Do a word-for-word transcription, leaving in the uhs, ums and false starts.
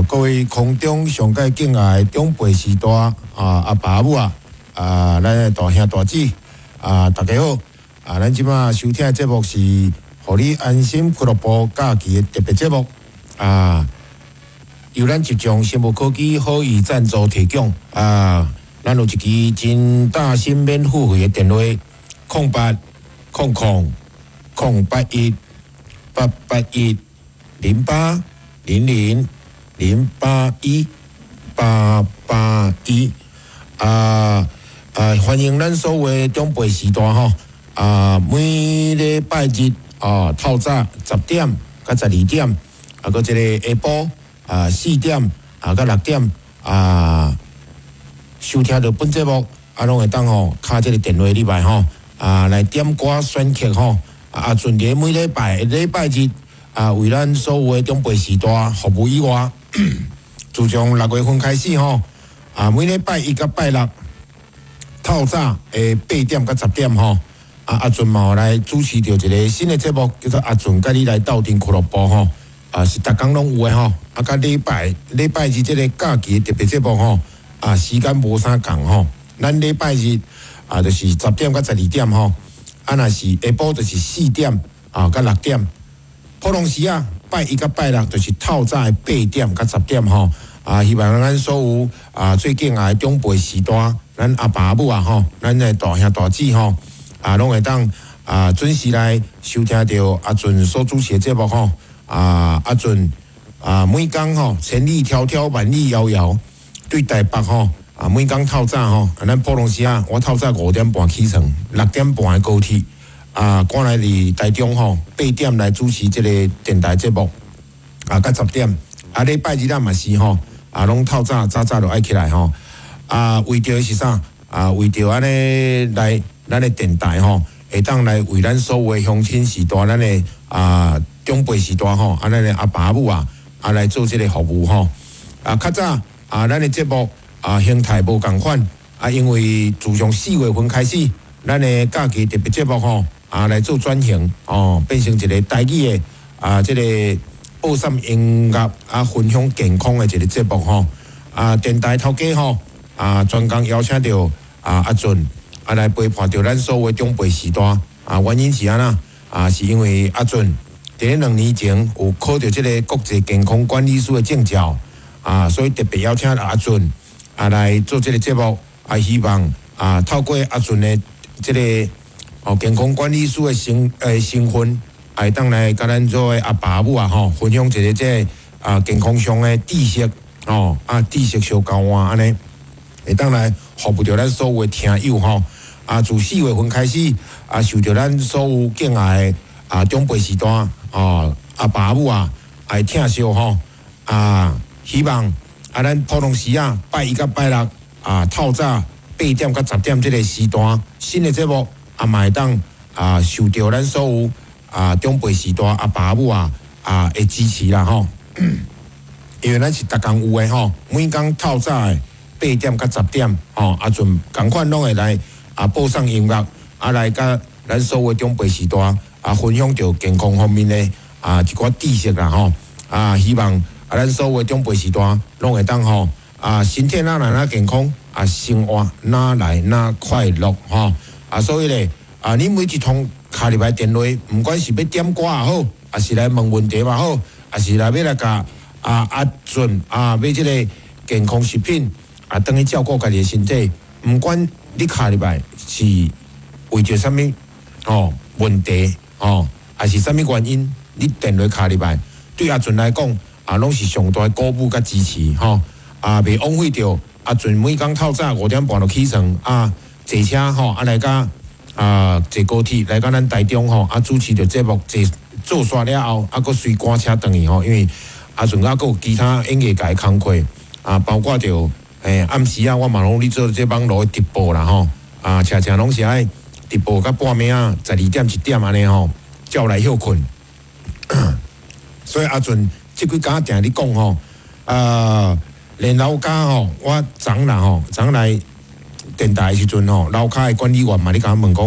各位空中上界敬爱长辈时代啊，阿爸母啊，啊，咱的大兄大姊啊，大家好啊！咱即马收听的节目是《互你安心俱乐部》假期的特别节目啊，由咱集中生物科技好意赞助提供啊，咱有一支真大心免付费的电话：空八空空空八一八八一零八零零。零八一八八一啊啊！欢迎咱所有的长辈时代吼啊！每礼拜日啊，透早十点到十二點，啊，搁一個下晡啊四點啊到六點啊，收聽到本節目啊，攏會當吼敲這個電話入來吼啊，來點歌選曲吼啊，準備每禮拜禮拜日啊，為咱所有的長輩時代服務以外。自從六月份開始吼，啊，每禮拜一到拜六透早誒八點到十點吼，啊阿俊嘛來主持着一個新的節目，叫做阿俊甲你來鬥陣俱樂部吼，啊是逐工攏有誒吼，啊甲禮拜禮拜日即個假期特別節目吼，啊時間無啥共吼，咱禮拜日啊就是十點到十二點吼，啊若是下晡就是四點啊到六點，普通時啊。拜一到拜六就是透早的八點到十點吼，啊，希望咱所有啊最敬愛的長輩時代，咱阿爸阿母啊吼，咱的大兄大姊吼，啊，攏會當啊準時來收聽到阿俊所主持的節目吼，啊，阿俊啊每工吼千里迢迢萬里遙遙對台北吼，啊每工透早吼，咱普通時啊，我透早五點半起床，六點半的高鐵。啊，趕來佇台中吼，八點來主持即個電台節目，啊，到十點，啊，禮拜日啊嘛是吼，啊，攏透早早早就愛起來吼，啊，為着是啥？啊，為着安尼來咱的電台吼，會當來為咱所有的鄉親時代，咱的啊長輩時代吼，啊，咱的阿爸阿母啊，啊來做即個服務吼，啊，較早啊，咱的節目啊形態無共款，啊，因為自從四月份開始，咱的假期特別節目吼。啊，來做轉型哦，變成一個台語的啊，即、這個播送音樂啊，分享健康的一個節目吼。啊，電台頭家吼啊，專工邀請到啊阿俊啊來陪伴到咱所有長輩時代啊，原因是安那啊，是因為阿俊第兩年前有考到即個國際健康管理師的證照啊，所以特別邀請阿俊啊來做即個節目啊，希望啊透過阿俊的即、這個。哦，健康管理師的身誒身份，會當來甲咱做阿爸阿母啊吼，分享一個即個啊健康上的知識哦，啊知識小交換安尼，會當來服務着咱所有的聽友吼。啊，自四月份開始啊，受着咱所有敬愛的啊長輩時代哦，阿爸阿母啊，愛聽小吼啊，希望啊咱普通時啊，拜一到拜六啊，透早八點到十點即個時段，新的節目。啊，嘛會當啊，受到咱所有啊長輩時代阿爸阿母啊啊的支持啦吼，因為咱是逐工有誒吼，每工透早誒八點到十點吼，啊陣共款攏會來啊播送音樂，啊來甲咱所有長輩時代啊分享着健康方面誒啊一寡知識啦吼，啊希望啊咱所有長輩時代攏會當吼啊身體哪來哪健康，啊生活哪來哪快樂吼。啊，所以咧，啊，你每一通敲入來電話，唔管是要點歌也好，還是來問問題也好，還是來要來甲啊阿俊啊買即個健康食品啊，等於照顧家己的身體，唔管你敲入來是為着啥物哦問題哦，還是啥物原因，你電話敲入來，對阿俊來講啊，攏是上大的鼓舞甲支持吼，啊，袂枉費着阿俊每工透早五點半就起床啊。坐車吼，啊來甲啊坐高鐵來甲咱台中吼，啊主持着節目，坐做煞了後，啊佫隨趕車轉去吼，因為啊仲啊佫有其他演藝界工課啊，包括着誒、欸、暗時啊，我嘛攏咧做這網絡直播啦吼，啊常常攏是愛直播到半暝啊，十二點一點安尼吼，才來休困。所以阿俊即幾工定咧講吼，啊連老家吼，我昨啦吼，昨來。電台的時陣吼，樓骹的管理員嘛，你甲我問講。